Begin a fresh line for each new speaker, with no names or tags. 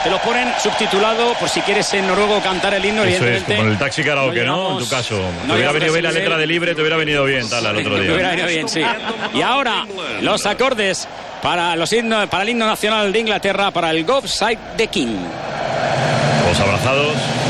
te lo ponen subtitulado por si quieres en noruego cantar el himno.
Eso es, como el taxi karaoke, ¿no? En tu caso. Te hubiera venido bien la letra de Libre, te hubiera venido bien, tal, al otro día.
Te hubiera venido bien, sí. Y ahora, los acordes para el himno nacional de Inglaterra, para el God Save the King.
Todos abrazados.